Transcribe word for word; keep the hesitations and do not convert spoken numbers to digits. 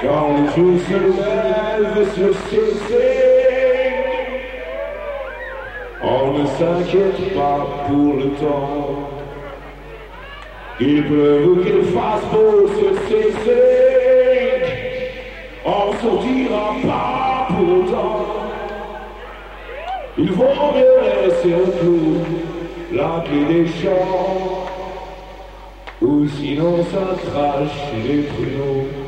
Quand les jours se lèvent sur ces signes, on ne s'inquiète pas pour le temps. Il pleuve ou qu'il fasse beau sur ces signes, on sortira pas pour autant. Il vaut mieux laisser un clou, la clé des champs, ou sinon ça crache les pruneaux.